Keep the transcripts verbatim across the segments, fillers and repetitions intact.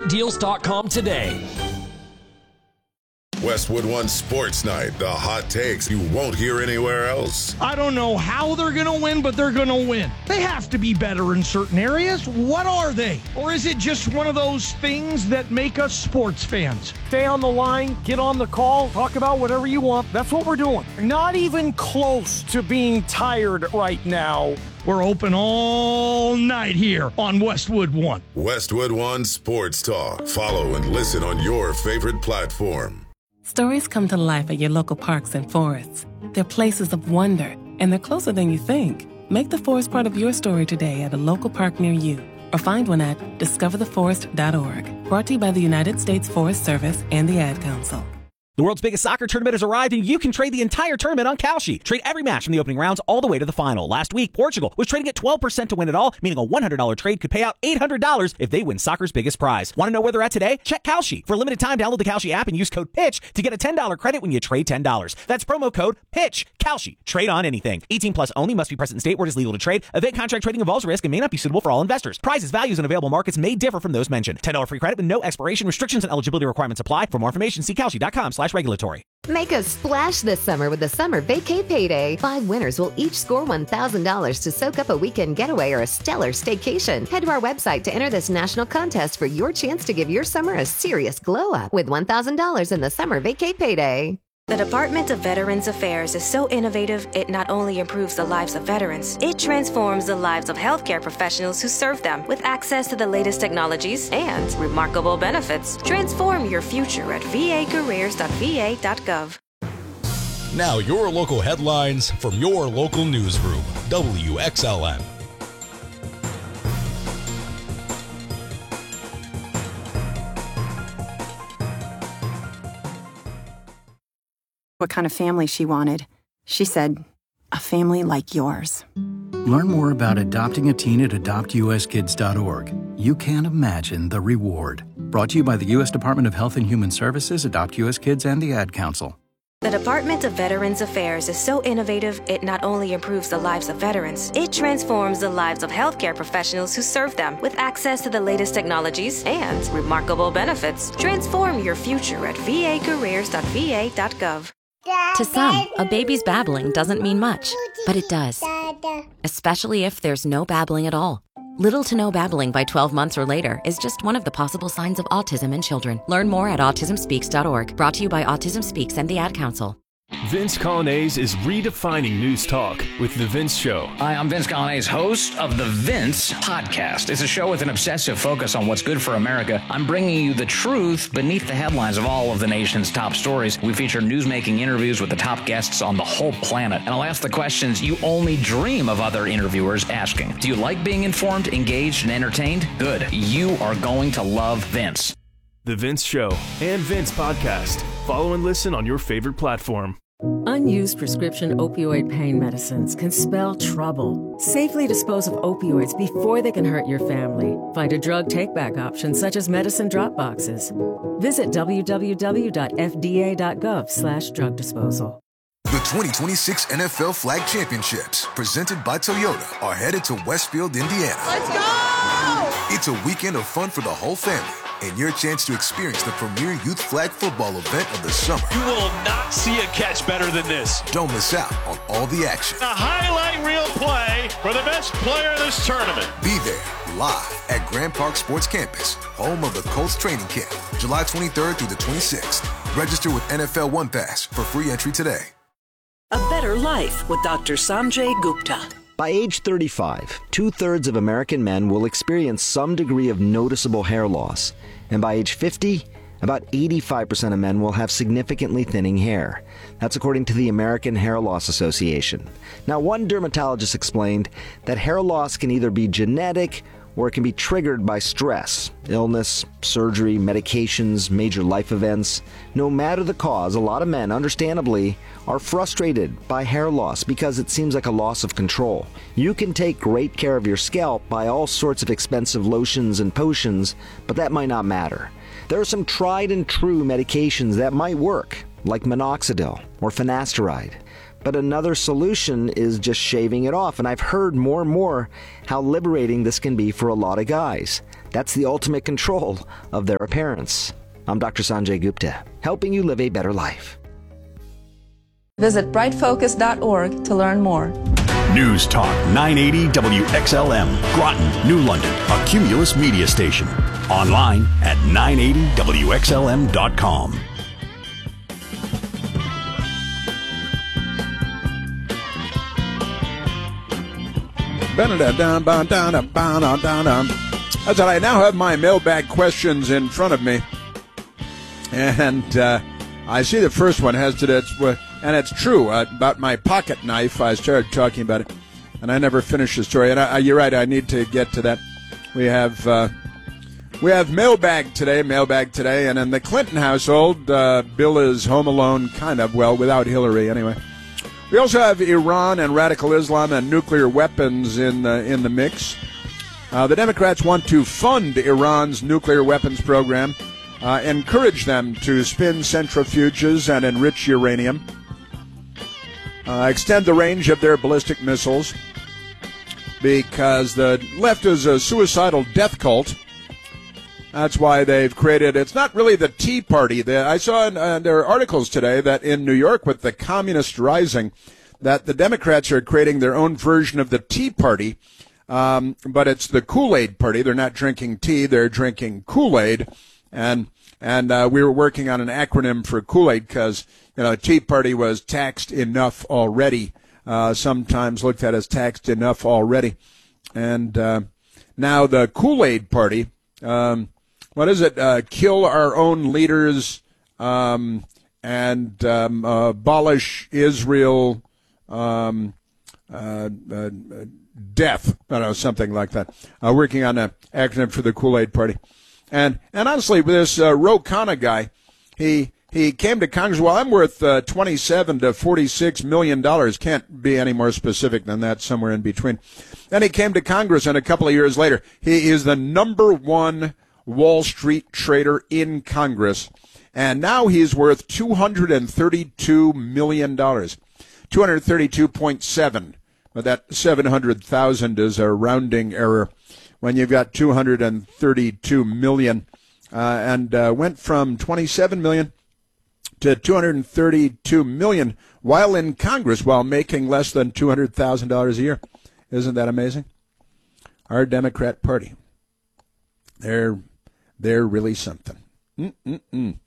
great deals dot com today. Westwood One Sports Night, the hot takes you won't hear anywhere else. I don't know how they're going to win, but they're going to win. They have to be better in certain areas. What are they? Or is it just one of those things that make us sports fans? Stay on the line, get on the call, talk about whatever you want. That's what we're doing. Not even close to being tired right now. We're open all night here on Westwood One. Westwood One Sports Talk. Follow and listen on your favorite platform. Stories come to life at your local parks and forests. They're places of wonder, and they're closer than you think. Make the forest part of your story today at a local park near you, or find one at discover the forest dot org. Brought to you by the United States Forest Service and the Ad Council. The world's biggest soccer tournament has arrived, and you can trade the entire tournament on Kalshi. Trade every match from the opening rounds all the way to the final. Last week, Portugal was trading at twelve percent to win it all, meaning a one hundred dollars trade could pay out eight hundred dollars if they win soccer's biggest prize. Want to know where they're at today? Check Kalshi. For a limited time, download the Kalshi app and use code PITCH to get a ten dollars credit when you trade ten dollars. That's promo code PITCH. Kalshi. Trade on anything. eighteen plus only. Must be present in state where it is legal to trade. Event contract trading involves risk and may not be suitable for all investors. Prizes, values, and available markets may differ from those mentioned. ten dollars free credit with no expiration. Restrictions and eligibility requirements apply. For more information, see Kalshi dot com slash regulatory. Make a splash this summer with the Summer Vacay Payday. Five winners will each score one thousand dollars to soak up a weekend getaway or a stellar staycation. Head to our website to enter this national contest for your chance to give your summer a serious glow up with one thousand dollars in the Summer Vacay Payday. The Department of Veterans Affairs is so innovative, it not only improves the lives of veterans, it transforms the lives of healthcare professionals who serve them with access to the latest technologies and remarkable benefits. Transform your future at v a careers dot v a dot gov. Now your local headlines from your local newsroom, W X L N. What kind of family she wanted. She said, a family like yours. Learn more about adopting a teen at adopt u s kids dot org. You can't imagine the reward. Brought to you by the U S Department of Health and Human Services, Adopt U S Kids, and the Ad Council. The Department of Veterans Affairs is so innovative, it not only improves the lives of veterans, it transforms the lives of healthcare professionals who serve them with access to the latest technologies and remarkable benefits. Transform your future at v a careers dot v a dot gov. To some, a baby's babbling doesn't mean much, but it does. Especially if there's no babbling at all. Little to no babbling by twelve months or later is just one of the possible signs of autism in children. Learn more at autism speaks dot org. Brought to you by Autism Speaks and the Ad Council. Vince Colonnese is redefining news talk with The Vince Show. Hi, I'm Vince Colonnese, host of The Vince Podcast. It's a show with an obsessive focus on what's good for America. I'm bringing you the truth beneath the headlines of all of the nation's top stories. We feature newsmaking interviews with the top guests on the whole planet. And I'll ask the questions you only dream of other interviewers asking. Do you like being informed, engaged, and entertained? Good. You are going to love Vince. The Vince Show and Vince Podcast. Follow and listen on your favorite platform. Unused prescription opioid pain medicines can spell trouble. Safely dispose of opioids before they can hurt your family. Find a drug take-back option such as medicine drop boxes. Visit w w w dot f d a dot gov slash drug disposal. The twenty twenty-six N F L Flag Championships, presented by Toyota, are headed to Westfield, Indiana. Let's go! It's a weekend of fun for the whole family, and your chance to experience the premier youth flag football event of the summer. You will not see a catch better than this. Don't miss out on all the action. A highlight reel play for the best player in this tournament. Be there, live at Grand Park Sports Campus, home of the Colts training camp, July twenty-third through the twenty-sixth. Register with N F L One Pass for free entry today. A better life with Doctor Sanjay Gupta. By age thirty-five, two-thirds of American men will experience some degree of noticeable hair loss. And by age fifty, about eighty-five percent of men will have significantly thinning hair. That's according to the American Hair Loss Association. Now, one dermatologist explained that hair loss can either be genetic or it can be triggered by stress, illness, surgery, medications, major life events. No matter the cause, a lot of men, understandably, are frustrated by hair loss because it seems like a loss of control. You can take great care of your scalp by all sorts of expensive lotions and potions, but that might not matter. There are some tried and true medications that might work, like minoxidil or finasteride. But another solution is just shaving it off, and I've heard more and more how liberating this can be for a lot of guys. That's the ultimate control of their appearance. I'm Doctor Sanjay Gupta, helping you live a better life. Visit bright focus dot org to learn more. News Talk nine eighty W X L M, Groton, New London, a Cumulus media station. Online at nine eighty W X L M dot com. That's all. I now have my mailbag questions in front of me. And uh, I see the first one has to do, and it's true, uh, about my pocket knife. I started talking about it, and I never finished the story. And I, you're right, I need to get to that. We have uh, we have mailbag today, mailbag today, and in the Clinton household, uh, Bill is home alone, kind of, well, without Hillary anyway. We also have Iran and radical Islam and nuclear weapons in the, in the mix. Uh, the Democrats want to fund Iran's nuclear weapons program, uh, encourage them to spin centrifuges and enrich uranium, uh, extend the range of their ballistic missiles, because the left is a suicidal death cult. That's why they've created, it's not really the Tea Party. The, I saw in uh, there are articles today that in New York with the communist rising, that the Democrats are creating their own version of the Tea Party, um, but it's the Kool-Aid Party. They're not drinking tea, they're drinking Kool-Aid. And and uh, we were working on an acronym for Kool-Aid because, you know, the Tea Party was taxed enough already, uh, sometimes looked at as taxed enough already. And uh, now the Kool-Aid Party, um, what is it? Uh, kill our own leaders um, and um, uh, abolish Israel, um, uh, uh, death. I don't know, something like that. Uh, working on an acronym for the Kool-Aid Party. And and honestly, with this uh, Ro Khanna guy, he he came to Congress. Well, I'm worth uh, twenty-seven to forty-six million dollars. Can't be any more specific than that. Somewhere in between. Then he came to Congress, and a couple of years later, he is the number one Wall Street trader in Congress, and now he's worth two hundred thirty-two million dollars, two hundred thirty-two point seven. But that seven hundred thousand is a rounding error when you've got two hundred thirty-two million, uh, and uh, went from twenty-seven million to two hundred thirty-two million while in Congress, while making less than two hundred thousand dollars a year. Isn't that amazing? Our Democrat Party. They're they're really something. Mm-mm-mm.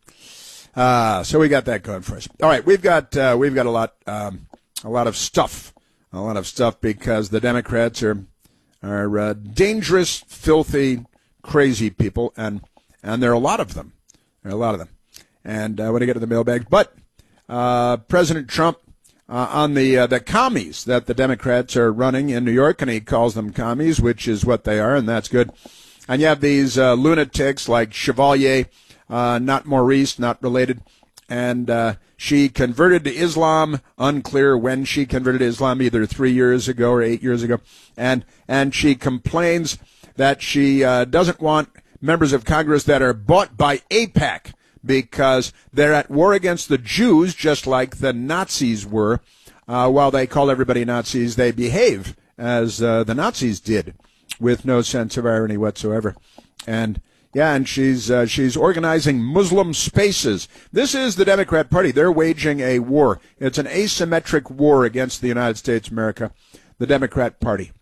Uh, so we got that going for us. All right, we've got uh, we've got a lot um, a lot of stuff, a lot of stuff because the Democrats are are uh, dangerous, filthy, crazy people, and and there are a lot of them. There are a lot of them. And I want to get to the mailbag, but uh, President Trump uh, on the uh, the commies that the Democrats are running in New York, and he calls them commies, which is what they are, and that's good. And you have these uh, lunatics like Chevalier, uh, not Maurice, not related, and uh, she converted to Islam, unclear when she converted to Islam, either three years ago or eight years ago, and and she complains that she uh, doesn't want members of Congress that are bought by AIPAC because they're at war against the Jews, just like the Nazis were. Uh, while they call everybody Nazis, they behave as uh, the Nazis did, with no sense of irony whatsoever. And yeah, and she's uh, she's organizing Muslim spaces. This is the Democrat Party. They're waging a war. It's an asymmetric war against the United States of America. The Democrat Party.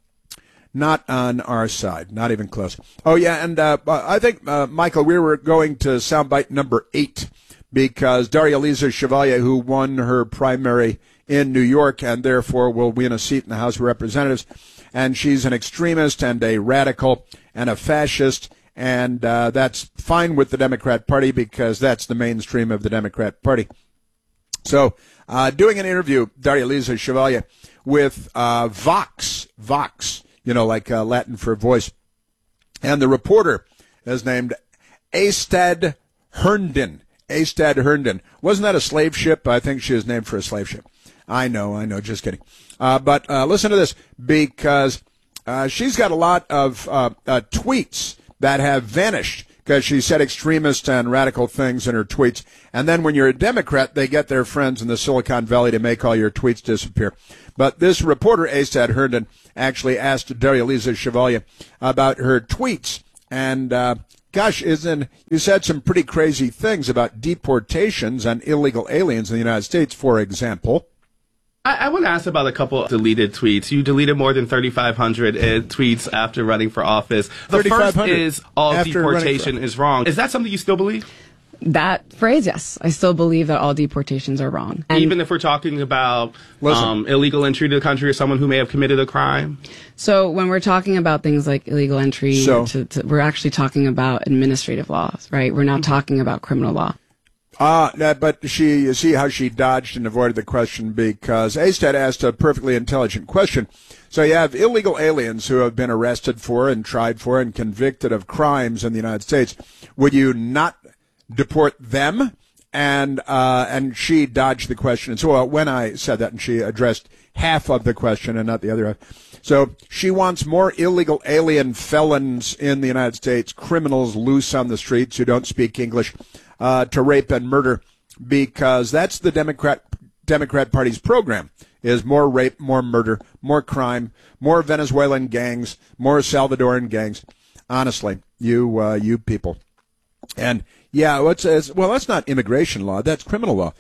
Not on our side. Not even close. Oh, yeah, and uh, I think, uh, Michael, we were going to soundbite number eight because Daria Lisa Chevalier, who won her primary in New York and therefore will win a seat in the House of Representatives, and she's an extremist and a radical and a fascist, and uh, that's fine with the Democrat Party because that's the mainstream of the Democrat Party. So uh, doing an interview, Daria Lisa Chevalier, with uh, Vox, Vox, you know, like uh, Latin for voice, and the reporter is named Astad Herndon. Astad Herndon. Wasn't that a slave ship? I think she was named for a slave ship. I know, I know, just kidding. Uh, but uh, listen to this, because uh, she's got a lot of uh, uh, tweets that have vanished because she said extremist and radical things in her tweets. And then when you're a Democrat, they get their friends in the Silicon Valley to make all your tweets disappear. But this reporter, Astad Herndon, actually asked Daria Lisa Chevalier about her tweets And, uh, gosh, isn't you said some pretty crazy things about deportations and illegal aliens in the United States, for example. I, I want to ask about a couple of deleted tweets. You deleted more than thirty-five hundred uh, tweets after running for office. The first is all deportation for... is wrong. Is that something you still believe? That phrase, yes. I still believe that all deportations are wrong. And even if we're talking about um, illegal entry to the country or someone who may have committed a crime? So when we're talking about things like illegal entry, so, to, to, we're actually talking about administrative laws, right? We're not talking about criminal law. Ah, uh, but she, you see how she dodged and avoided the question because Astad asked a perfectly intelligent question. So you have illegal aliens who have been arrested for and tried for and convicted of crimes in the United States. Would you not deport them? And uh, and she dodged the question. And so uh, when I said that, and she addressed half of the question and not the other half. So she wants more illegal alien felons in the United States, criminals loose on the streets who don't speak English, uh, to rape and murder, because that's the Democrat Democrat Party's program, is more rape, more murder, more crime, more Venezuelan gangs, more Salvadoran gangs. Honestly, you uh, you people. And yeah, what's well, that's not immigration law. That's criminal law.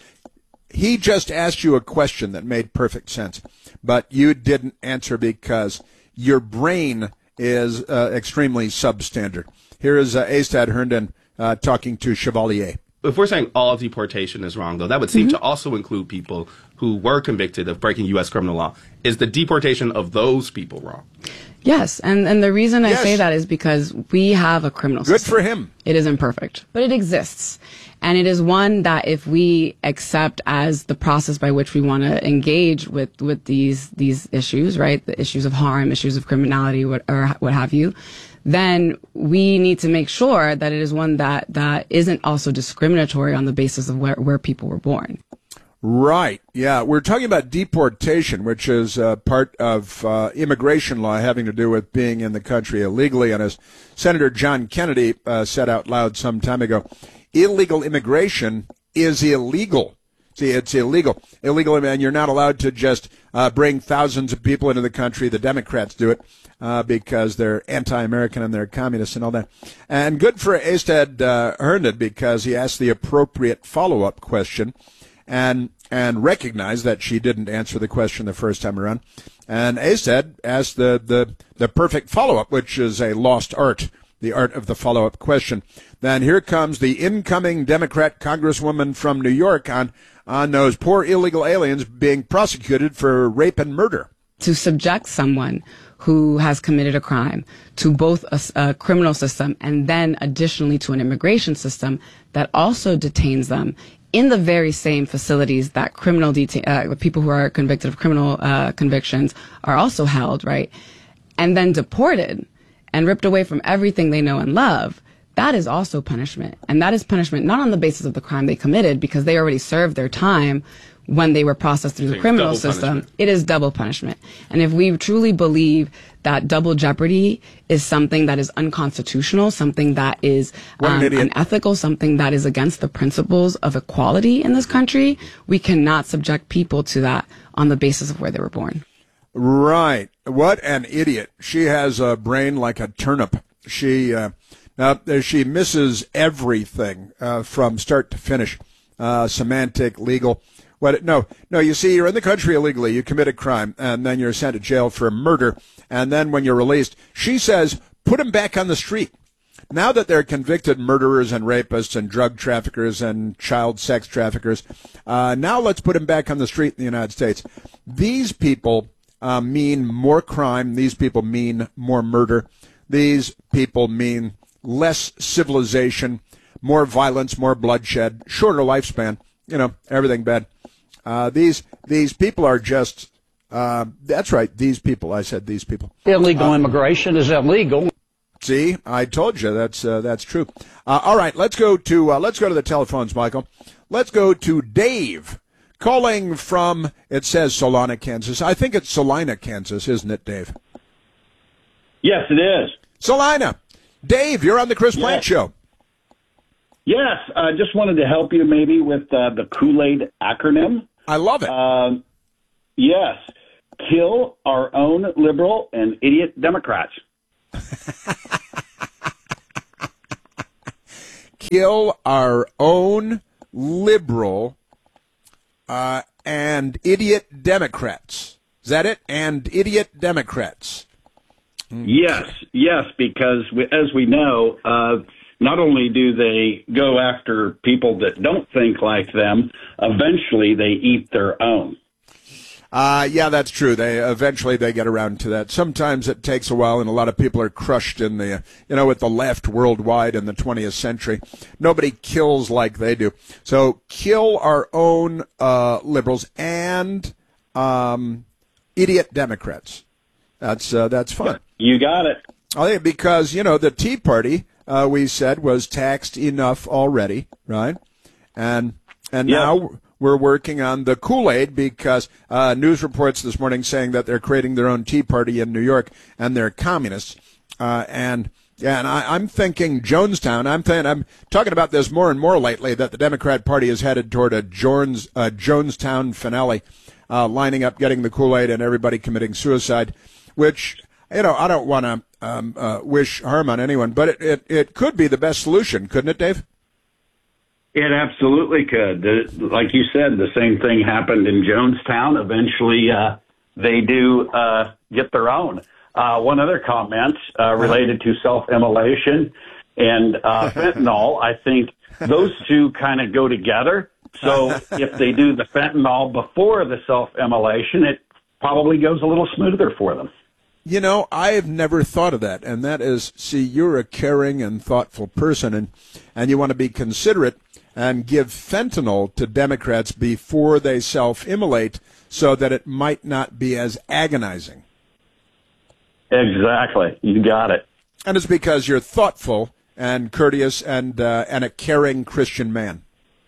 He just asked you a question that made perfect sense, but you didn't answer because your brain is uh, extremely substandard. Here is uh, Astad Herndon uh, talking to Chevalier. If we're saying all deportation is wrong, though, that would seem Mm-hmm. to also include people who were convicted of breaking U S criminal law. Is the deportation of those people wrong? Yes, and, and the reason I Yes. say that is because we have a criminal Good system. for him. It is imperfect, but it exists. And it is one that if we accept as the process by which we want to engage with, with these these issues, right, the issues of harm, issues of criminality, what, or what have you, then we need to make sure that it is one that, that isn't also discriminatory on the basis of where, where people were born. Right. Yeah. We're talking about deportation, which is uh, part of uh, immigration law having to do with being in the country illegally. And as Senator John Kennedy uh, said out loud some time ago, illegal immigration is illegal. See, it's illegal. Illegal, and you're not allowed to just uh, bring thousands of people into the country. The Democrats do it uh, because they're anti-American and they're communists and all that. And good for Astad uh, Herndon because he asked the appropriate follow-up question. And and recognize that she didn't answer the question the first time around. And Astad asked the, the, the perfect follow-up, which is a lost art, the art of the follow-up question. Then here comes the incoming Democrat Congresswoman from New York on, on those poor illegal aliens being prosecuted for rape and murder. To subject someone who has committed a crime to both a, a criminal system and then additionally to an immigration system that also detains them in the very same facilities that criminal detain, uh, people who are convicted of criminal uh, convictions are also held, right? And then deported and ripped away from everything they know and love. That is also punishment. And that is punishment not on the basis of the crime they committed because they already served their time when they were processed through the So criminal double system. punishment. It is double punishment. And if we truly believe that double jeopardy is something that is unconstitutional, something that is um, unethical, something that is against the principles of equality in this country, we cannot subject people to that on the basis of where they were born. Right. What an idiot. She has a brain like a turnip. She uh, now, she misses everything uh, from start to finish, uh, semantic, legal. What? No, no. You see, you're in the country illegally. You commit a crime, and then you're sent to jail for murder. And then when you're released, she says, put them back on the street. Now that they're convicted murderers and rapists and drug traffickers and child sex traffickers, uh, now let's put them back on the street in the United States. These people uh, mean more crime. These people mean more murder. These people mean less civilization, more violence, more bloodshed, shorter lifespan. You know, everything bad. Uh, these these people are just, uh, that's right, these people, I said these people. Illegal uh, immigration is illegal. See, I told you, that's uh, that's true. Uh, all right, let's go to uh, let's go to the telephones, Michael. Let's go to Dave, calling from, it says Salina, Kansas. I think it's Salina, Kansas, isn't it, Dave? Yes, it is. Salina. Dave, you're on the Chris Plante Yes. Show. Yes, I just wanted to help you maybe with uh, the Kool-Aid acronym. I love it. Um, yes. Kill our own liberal and idiot Democrats. kill our own liberal uh, and idiot Democrats. Is that it? And idiot Democrats. Yes, yes, because we, as we know, uh, not only do they go after people that don't think like them, eventually they eat their own. Uh, yeah, that's true. They eventually they get around to that. Sometimes it takes a while, and a lot of people are crushed in the, you know, with the left worldwide in the twentieth century. Nobody kills like they do. So kill our own uh, liberals and um, idiot Democrats. That's uh, that's fun. You got it. I think because, you know, the Tea Party, uh, we said, was taxed enough already, right? And and yeah. now we're working on the Kool-Aid because uh, news reports this morning saying that they're creating their own Tea Party in New York and they're communists. Uh, and yeah, and I, I'm thinking Jonestown. I'm thinking, I'm talking about this more and more lately that the Democrat Party is headed toward a Jones, uh, Jonestown finale, uh, lining up, getting the Kool-Aid, and everybody committing suicide, which, you know, I don't want to um, uh, wish harm on anyone, but it, it, it could be the best solution, couldn't it, Dave? It absolutely could. Like you said, the same thing happened in Jonestown. Eventually, uh, they do uh, get their own. Uh, one other comment uh, related to self-immolation and uh, fentanyl, I think those two kind of go together. So if they do the fentanyl before the self-immolation, it probably goes a little smoother for them. You know, I've never thought of that, and that is, see, you're a caring and thoughtful person, and, and you want to be considerate and give fentanyl to Democrats before they self-immolate so that it might not be as agonizing. Exactly. You got it. And it's because you're thoughtful and courteous and uh, and a caring Christian man.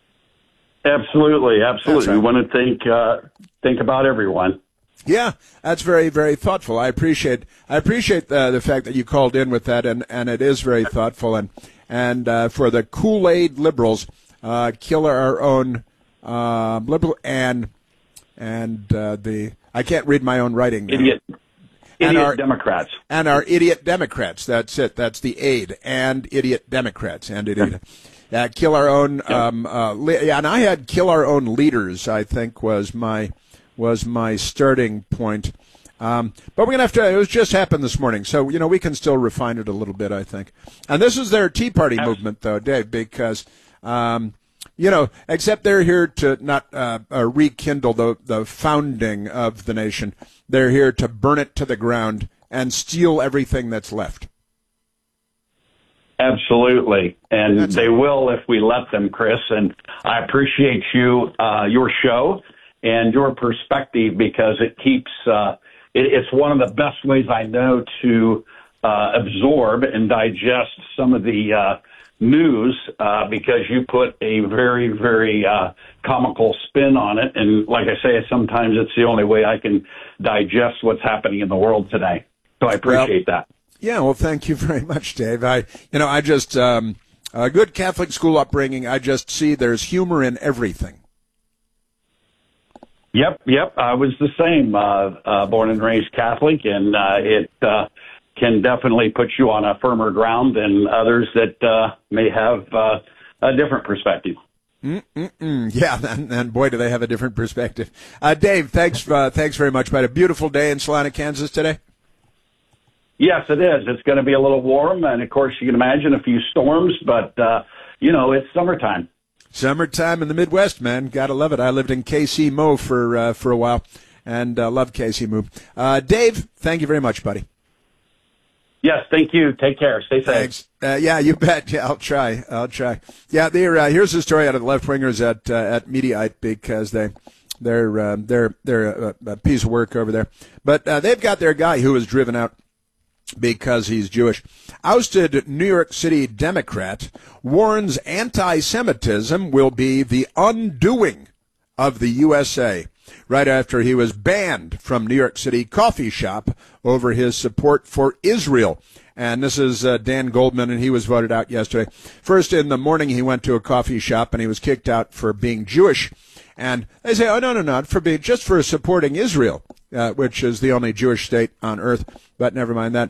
Absolutely, absolutely. Right. We want to think uh, think about everyone. Yeah, that's very, very thoughtful. I appreciate I appreciate the, the fact that you called in with that, and, and it is very thoughtful. And and uh, for the Kool-Aid liberals, uh, kill our own uh, liberal and and uh, the I can't read my own writing now. Idiot, and idiot our, Democrats. And our idiot Democrats. That's it. That's the aid. And idiot Democrats. And idiot. Uh, kill our own. Um, uh, li- yeah, and I had kill our own leaders, I think, was my was my starting point. Um, but we're going to have to, it was just happened this morning, so, you know, we can still refine it a little bit, I think. And this is their Tea Party movement, though, Dave, because, um, you know, except they're here to not uh, uh, rekindle the, the founding of the nation. They're here to burn it to the ground and steal everything that's left. Absolutely. And that's they it. will if we let them, Chris. And I appreciate you, uh, your show and your perspective, because it keeps, uh, it, it's one of the best ways I know to uh, absorb and digest some of the uh, news, uh, because you put a very, very uh, comical spin on it. And like I say, sometimes it's the only way I can digest what's happening in the world today. So I appreciate well, that. Yeah, well, thank you very much, Dave. I, you know, I just, um, a good Catholic school upbringing, I just see there's humor in everything. Yep, yep. I was the same, uh, uh, born and raised Catholic, and uh, it uh, can definitely put you on a firmer ground than others that uh, may have uh, a different perspective. Mm-mm-mm. Yeah, and, and boy, do they have a different perspective. Uh, Dave, thanks, uh, thanks very much. About a beautiful day in Salina, Kansas today. Yes, it is. It's going to be a little warm, and of course, you can imagine a few storms, but uh, you know, it's summertime. Summertime in the Midwest, man. Gotta love it. I lived in K C Mo for uh, for a while, and uh, loved K C Mo. Uh, Dave, thank you very much, buddy. Yes, thank you. Take care. Stay safe. Thanks. Uh, yeah, you bet. Yeah, I'll try. I'll try. Yeah, there. Uh, here's the story out of the left wingers at uh, at Mediaite, because they they're uh, they're they're a, a piece of work over there. But uh, they've got their guy who was driven out because he's Jewish. Ousted New York City Democrat warns anti-Semitism will be the undoing of the U S A, right after he was banned from New York City coffee shop over his support for Israel. And this is uh, Dan Goldman, and he was voted out yesterday. First in the morning, he went to a coffee shop, and he was kicked out for being Jewish. And they say, oh, no, no, not for being, just for supporting Israel, uh, which is the only Jewish state on earth. But never mind that.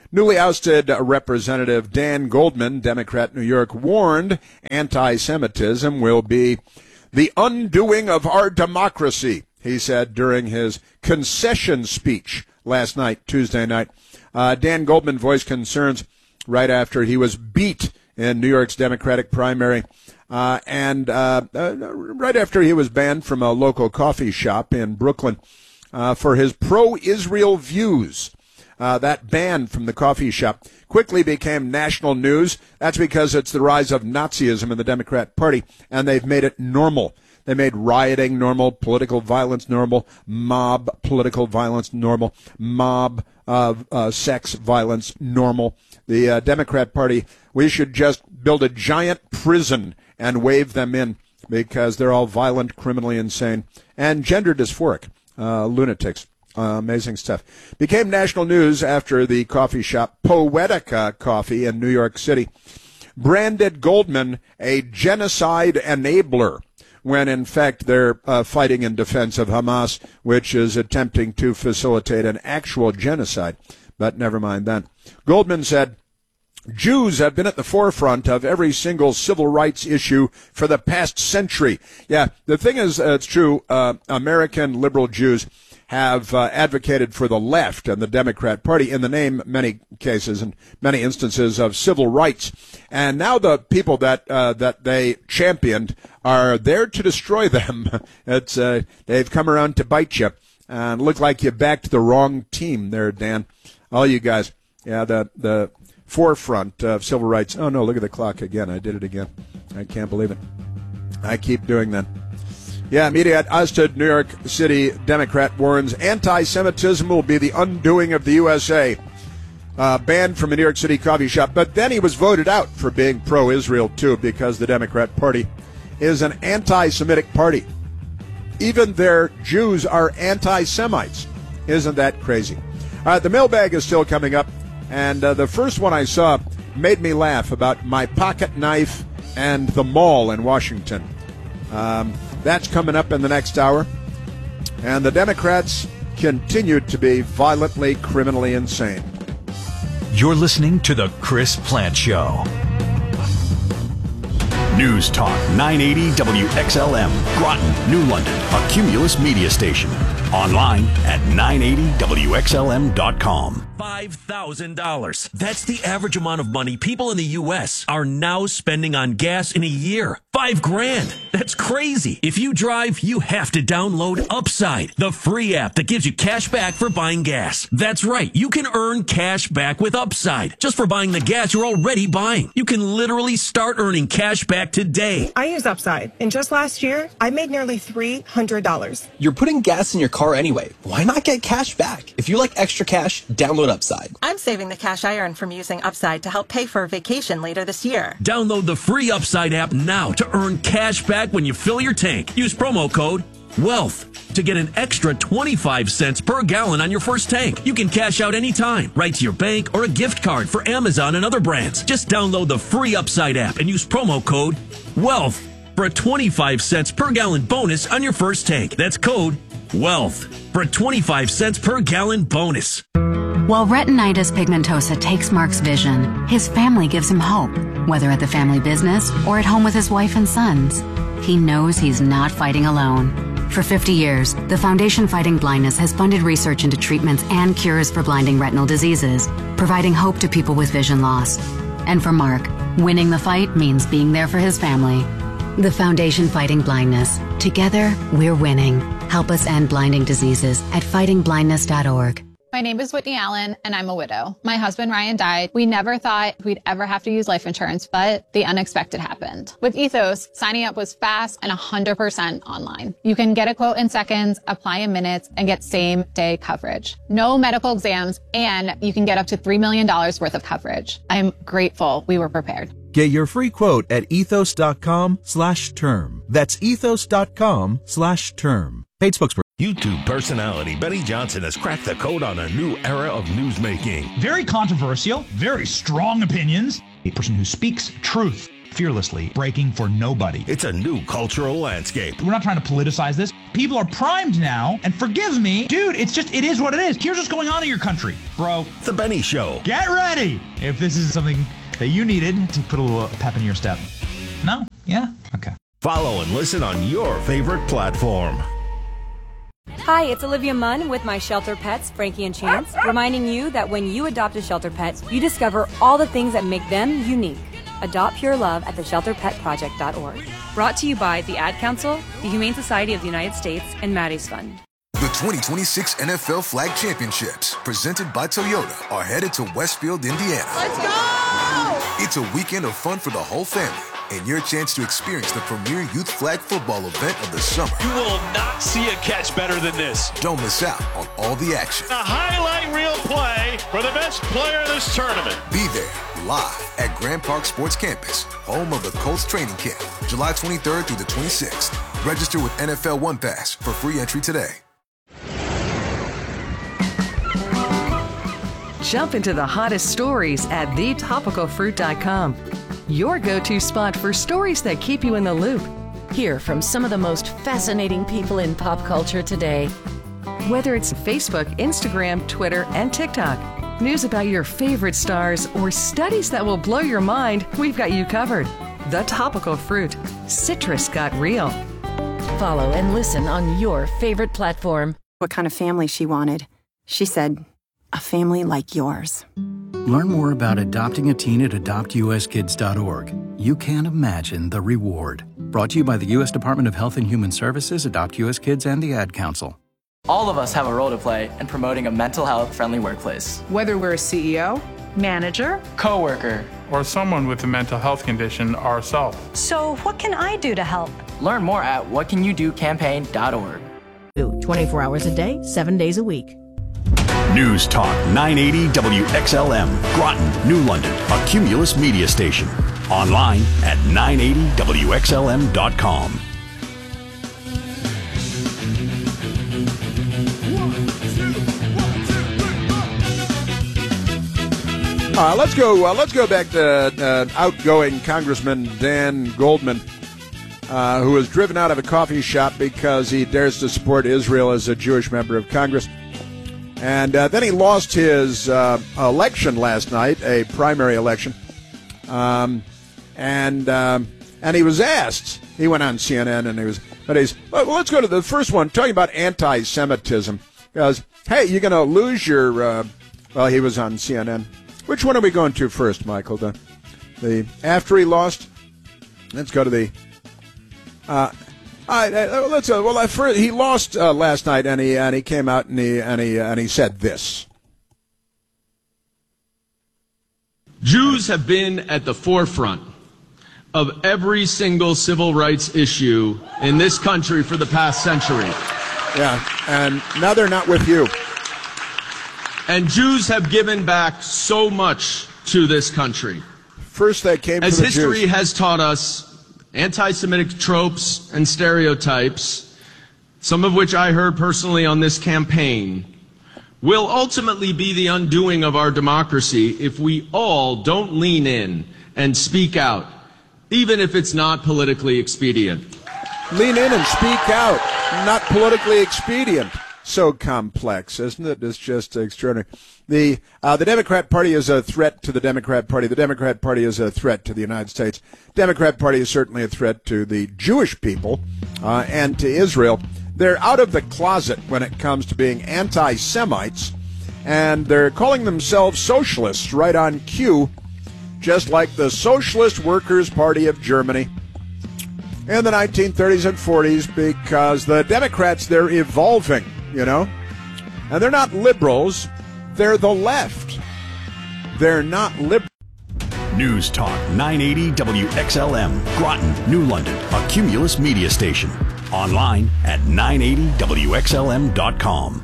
Newly ousted Representative Dan Goldman, Democrat, New York, warned anti-Semitism will be the undoing of our democracy, he said during his concession speech last night, Tuesday night. Uh, Dan Goldman voiced concerns right after he was beat in New York's Democratic primary, uh, and uh, uh, right after he was banned from a local coffee shop in Brooklyn uh, for his pro-Israel views. Uh, that ban from the coffee shop quickly became national news. That's because it's the rise of Nazism in the Democrat Party, and they've made it normal. They made rioting normal, political violence normal, mob political violence normal, mob uh, uh, sex violence normal. The uh, Democrat Party, we should just build a giant prison and wave them in because they're all violent, criminally insane, and gender dysphoric uh, lunatics. Uh, amazing stuff. Became national news after the coffee shop Poetica Coffee in New York City branded Goldman a genocide enabler, when in fact they're uh, fighting in defense of Hamas, which is attempting to facilitate an actual genocide. But never mind that. Goldman said, Jews have been at the forefront of every single civil rights issue for the past century. Yeah, the thing is, uh, it's true, uh, American liberal Jews have uh, advocated for the left and the Democrat Party in the name, many cases and many instances, of civil rights. And now the people that uh, that they championed are there to destroy them. It's uh, they've come around to bite you. And look like you backed the wrong team there, Dan. All you guys. Yeah, the the forefront of civil rights. Oh, no, look at the clock again. I did it again. I can't believe it. I keep doing that. Yeah, media at ousted New York City Democrat warns anti-Semitism will be the undoing of the U S A. Uh, banned from a New York City coffee shop. But then he was voted out for being pro-Israel, too, because the Democrat Party is an anti-Semitic party. Even their Jews are anti-Semites. Isn't that crazy? All right, the mailbag is still coming up. And uh, the first one I saw made me laugh about my pocket knife and the mall in Washington. Um, that's coming up in the next hour. And the Democrats continue to be violently, criminally insane. You're listening to The Chris Plant Show. News Talk nine eighty W X L M, Groton, New London, a Cumulus media station. Online at nine eighty W X L M dot com. five thousand dollars. That's the average amount of money people in the U S are now spending on gas in a year. Five grand. That's crazy. If you drive, you have to download Upside, the free app that gives you cash back for buying gas. That's right. You can earn cash back with Upside just for buying the gas you're already buying. You can literally start earning cash back today. I use Upside, and just last year, I made nearly three hundred dollars. You're putting gas in your car anyway. Why not get cash back? If you like extra cash, download Upside. I'm saving the cash I earn from using Upside to help pay for a vacation later this year. Download the free Upside app now to earn cash back when you fill your tank. Use promo code WEALTH to get an extra twenty-five cents per gallon on your first tank. You can cash out anytime, right to your bank or a gift card for Amazon and other brands. Just download the free Upside app and use promo code WEALTH for a twenty-five cents per gallon bonus on your first tank. That's code WEALTH for a twenty-five cents per gallon bonus. While retinitis pigmentosa takes Mark's vision, his family gives him hope, whether at the family business or at home with his wife and sons. He knows he's not fighting alone. For fifty years, the Foundation Fighting Blindness has funded research into treatments and cures for blinding retinal diseases, providing hope to people with vision loss. And for Mark, winning the fight means being there for his family. The Foundation Fighting Blindness. Together, we're winning. Help us end blinding diseases at fighting blindness dot org. My name is Whitney Allen, and I'm a widow. My husband, Ryan, died. We never thought we'd ever have to use life insurance, but the unexpected happened. With Ethos, signing up was fast and one hundred percent online. You can get a quote in seconds, apply in minutes, and get same-day coverage. No medical exams, and you can get up to three million dollars worth of coverage. I'm grateful we were prepared. Get your free quote at ethos.com slash term. That's ethos.com slash term. Paid spokesperson. YouTube personality Benny Johnson has cracked the code on a new era of newsmaking. Very controversial, very strong opinions. A person who speaks truth fearlessly, breaking for nobody. It's a new cultural landscape. We're not trying to politicize this. People are primed now, and forgive me, dude, it's just, it is what it is. Here's what's going on in your country, bro. The Benny Show. Get ready if this is something that you needed to put a little pep in your step. No? Yeah? Okay. Follow and listen on your favorite platform. Hi, it's Olivia Munn with my shelter pets, Frankie and Chance, reminding you that when you adopt a shelter pet, you discover all the things that make them unique. Adopt pure love at the shelter pet project dot org. Brought to you by the Ad Council, the Humane Society of the United States, and Maddie's Fund. The twenty twenty-six N F L Flag Championships, presented by Toyota, are headed to Westfield, Indiana. Let's go! It's a weekend of fun for the whole family, and your chance to experience the premier youth flag football event of the summer. You will not see a catch better than this. Don't miss out on all the action. A highlight reel play for the best player in this tournament. Be there, live at Grand Park Sports Campus, home of the Colts training camp, July twenty-third through the twenty-sixth. Register with N F L One Pass for free entry today. Jump into the hottest stories at the topical fruit dot com. Your go-to spot for stories that keep you in the loop. Hear from some of the most fascinating people in pop culture today. Whether it's Facebook, Instagram, Twitter, and TikTok, news about your favorite stars, or studies that will blow your mind, we've got you covered. The Topical Fruit. Citrus got real. Follow and listen on your favorite platform. What kind of family she wanted. She said, a family like yours. Learn more about adopting a teen at adopt u s kids dot org. You can't imagine the reward. Brought to you by the U S Department of Health and Human Services, Adopt U S Kids, and the Ad Council. All of us have a role to play in promoting a mental health friendly workplace. Whether we're a C E O, manager, coworker, or someone with a mental health condition ourselves. So what can I do to help? Learn more at what can you do campaign dot org. twenty-four hours a day, seven days a week. News Talk nine eighty W X L M, Groton, New London, a Cumulus media station. Online at nine eighty W X L M dot com. Uh, let's go. Uh, let's go back to uh, outgoing Congressman Dan Goldman, uh, who was driven out of a coffee shop because he dares to support Israel as a Jewish member of Congress. And uh, then he lost his uh, election last night, a primary election. Um, and um, and he was asked, he went on C N N and he was, but he's, well, let's go to the first one, talking about anti-Semitism. Because, hey, you're going to lose your, uh, well, he was on C N N. Which one are we going to first, Michael? The, the after he lost? Let's go to the, uh, Uh, let's. Uh, well, first, he lost uh, last night, and he and he came out and he and he and he said this. Jews have been at the forefront of every single civil rights issue in this country for the past century. Yeah, and now they're not with you. And Jews have given back so much to this country. First, they came as from the history Jews. has taught us. Anti-Semitic tropes and stereotypes, some of which I heard personally on this campaign, will ultimately be the undoing of our democracy if we all don't lean in and speak out, even if it's not politically expedient. Lean in and speak out, not politically expedient. So complex, isn't it? It's just extraordinary. The uh, the Democrat Party is a threat to the Democrat Party. The Democrat Party is a threat to the United States. Democrat Party is certainly a threat to the Jewish people uh, and to Israel. They're out of the closet when it comes to being anti-Semites, and they're calling themselves socialists right on cue, just like the Socialist Workers' Party of Germany in the nineteen thirties and forties, because the Democrats, they're evolving, you know, and they're not liberals. They're the left. They're not liberal. News Talk nine eighty W X L M, Groton, New London, a Cumulus media station. Online at nine eighty W X L M dot com.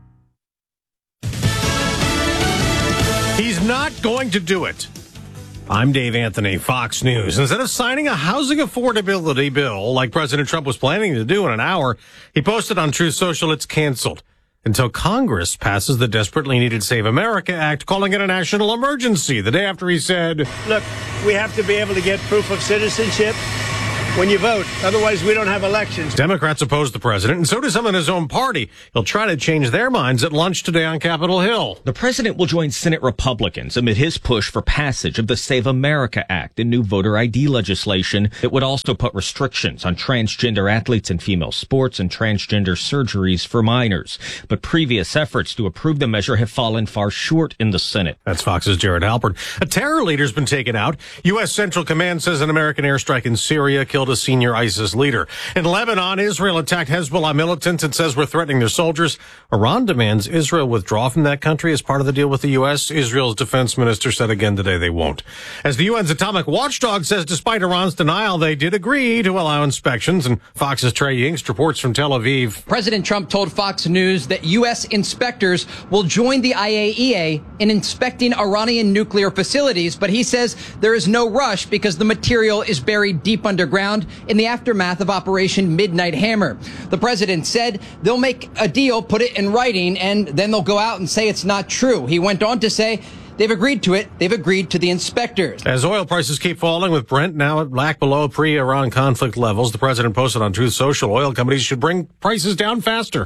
He's not going to do it. I'm Dave Anthony, Fox News. Instead of signing a housing affordability bill like President Trump was planning to do in an hour, he posted on Truth Social it's canceled until Congress passes the desperately needed Save America Act, calling it a national emergency, the day after he said, look, we have to be able to get proof of citizenship when you vote. Otherwise, we don't have elections. Democrats oppose the president, and so do some in his own party. He'll try to change their minds at lunch today on Capitol Hill. The president will join Senate Republicans amid his push for passage of the Save America Act and new voter I D legislation that would also put restrictions on transgender athletes in female sports and transgender surgeries for minors. But previous efforts to approve the measure have fallen far short in the Senate. That's Fox's Jared Halpern. A terror leader's been taken out. U S. Central Command says an American airstrike in Syria killed a senior ISIS leader. In Lebanon, Israel attacked Hezbollah militants and says we're threatening their soldiers. Iran demands Israel withdraw from that country as part of the deal with the U S. Israel's defense minister said again today they won't. As the U N's atomic watchdog says despite Iran's denial, they did agree to allow inspections. And Fox's Trey Yingst reports from Tel Aviv. President Trump told Fox News that U S inspectors will join the I A E A in inspecting Iranian nuclear facilities, but he says there is no rush because the material is buried deep underground in the aftermath of Operation Midnight Hammer. The president said they'll make a deal, put it in writing, and then they'll go out and say it's not true. He went on to say they've agreed to it. They've agreed to the inspectors. As oil prices keep falling, with Brent now back below pre-Iran conflict levels, the president posted on Truth Social oil companies should bring prices down faster.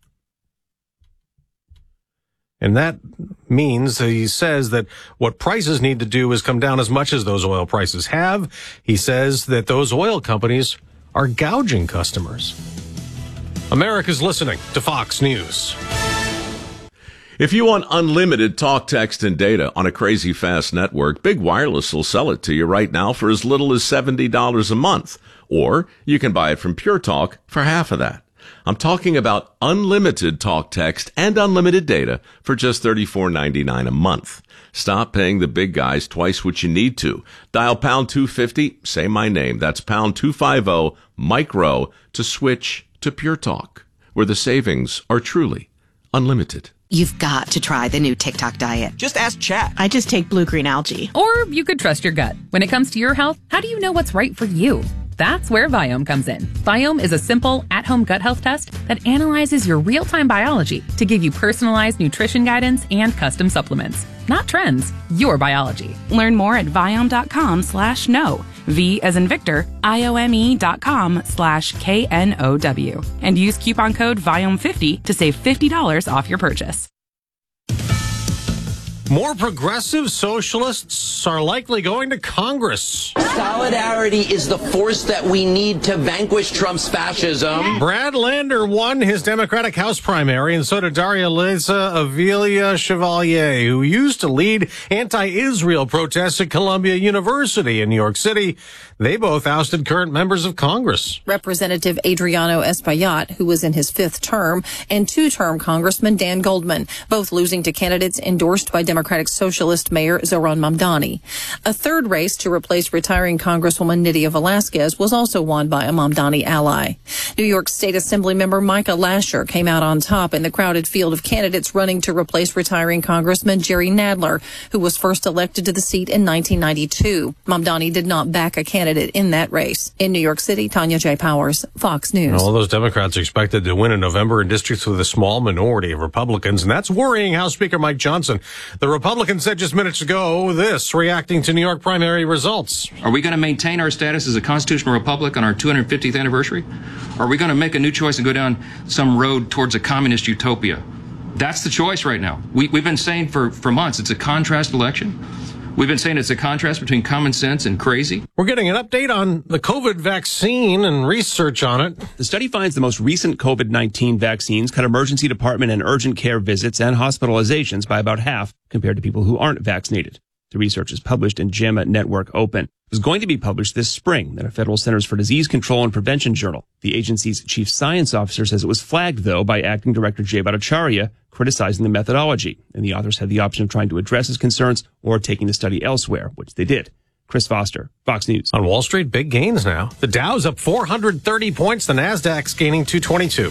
And that means he says that what prices need to do is come down as much as those oil prices have. He says that those oil companies are gouging customers. America's listening to Fox News. If you want unlimited talk, text, and data on a crazy fast network, Big Wireless will sell it to you right now for as little as seventy dollars a month. Or you can buy it from Pure Talk for half of that. I'm talking about unlimited talk, text, and unlimited data for just thirty-four ninety-nine a month. Stop paying the big guys twice what you need to. Dial pound two fifty, say my name. That's pound two fifty, micro, to switch to Pure Talk, where the savings are truly unlimited. You've got to try the new TikTok diet. Just ask Chat. I just take blue-green algae. Or you could trust your gut. When it comes to your health, how do you know what's right for you? That's where Viome comes in. Viome is a simple, at-home gut health test that analyzes your real-time biology to give you personalized nutrition guidance and custom supplements. Not trends, your biology. Learn more at Viome.com slash know. V as in Victor, I-O-M-E dot com slash K N O W. And use coupon code Viome fifty to save fifty dollars off your purchase. More progressive socialists are likely going to Congress. Solidarity is the force that we need to vanquish Trump's fascism. Brad Lander won his Democratic House primary, and so did Daria Liza Avilia Chevalier, who used to lead anti-Israel protests at Columbia University in New York City. They both ousted current members of Congress. Representative Adriano Espaillat, who was in his fifth term, and two-term Congressman Dan Goldman, both losing to candidates endorsed by Democratic Socialist Mayor Zohran Mamdani. A third race to replace retiring Congresswoman Nydia Velázquez was also won by a Mamdani ally. New York State Assembly member Micah Lasher came out on top in the crowded field of candidates running to replace retiring Congressman Jerry Nadler, who was first elected to the seat in nineteen ninety-two. Mamdani did not back a candidate in that race. In New York City, Tanya J. Powers, Fox News. All those Democrats are expected to win in November in districts with a small minority of Republicans, and that's worrying House Speaker Mike Johnson. The Republican said just minutes ago this, reacting to New York primary results. Are we going to maintain our status as a constitutional republic on our two hundred fiftieth anniversary? Or are we going to make a new choice and go down some road towards a communist utopia? That's the choice right now. We, we've been saying for, for months it's a contrast election. We've been saying it's a contrast between common sense and crazy. We're getting an update on the COVID vaccine and research on it. The study finds the most recent COVID nineteen vaccines cut emergency department and urgent care visits and hospitalizations by about half compared to people who aren't vaccinated. The research is published in JAMA Network Open. It was going to be published this spring in a Federal Centers for Disease Control and Prevention journal. The agency's chief science officer says it was flagged, though, by acting director Jay Bhattacharya, criticizing the methodology. And the authors had the option of trying to address his concerns or taking the study elsewhere, which they did. Chris Foster, Fox News. On Wall Street, big gains now. The Dow's up four hundred thirty points. The Nasdaq's gaining two twenty-two.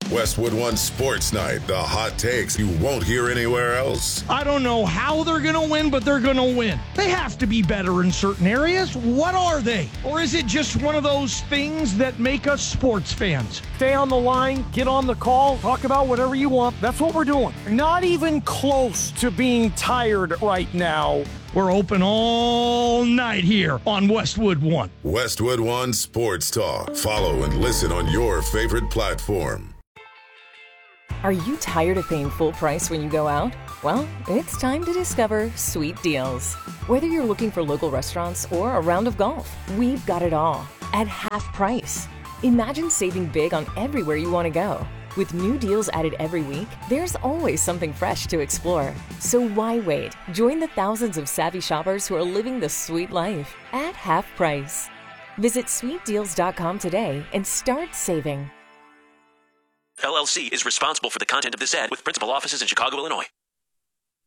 Westwood One Sports Night, the hot takes you won't hear anywhere else. I don't know how they're going to win, but they're going to win. They have to be better in certain areas. What are they? Or is it just one of those things that make us sports fans? Stay on the line, get on the call, talk about whatever you want. That's what we're doing. Not even close to being tired right now. We're open all night here on Westwood One. Westwood One Sports Talk. Follow and listen on your favorite platform. Are you tired of paying full price when you go out? Well, it's time to discover Sweet Deals. Whether you're looking for local restaurants or a round of golf, we've got it all at half price. Imagine saving big on everywhere you want to go. With new deals added every week, there's always something fresh to explore. So why wait? Join the thousands of savvy shoppers who are living the sweet life at half price. Visit sweet deals dot com today and start saving. L L C is responsible for the content of this ad with principal offices in Chicago, Illinois.